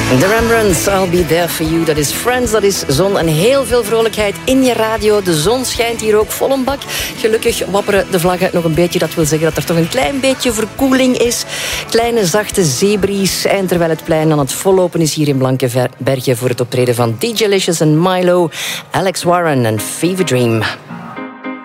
The Rembrandts, I'll be there for you. Dat is Friends, dat is zon en heel veel vrolijkheid in je radio. De zon schijnt hier ook vol een bak. Gelukkig wapperen de vlaggen nog een beetje. Dat wil zeggen dat er toch een klein beetje verkoeling is. Kleine zachte zeebries. En terwijl het plein aan het vollopen is hier in Blankenberge voor het optreden van DJ Licious en Milo, Alex Warren en Fever Dream.